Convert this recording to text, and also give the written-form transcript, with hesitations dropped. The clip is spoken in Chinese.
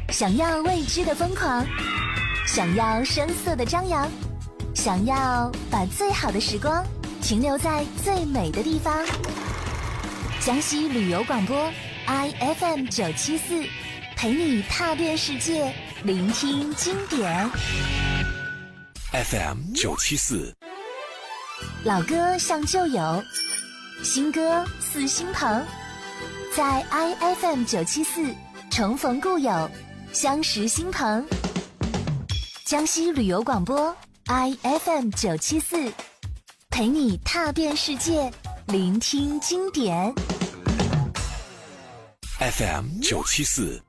想要未知的疯狂，想要声色的张扬，想要把最好的时光停留在最美的地方。江西旅游广播 IFM 974，陪你踏遍世界，聆听经典。 FM 974， 老歌像旧友，新歌似新朋，在 IFM 974重逢故友，相识新朋。江西旅游广播 IFM 974，陪你踏遍世界，聆听经典。 FM 974。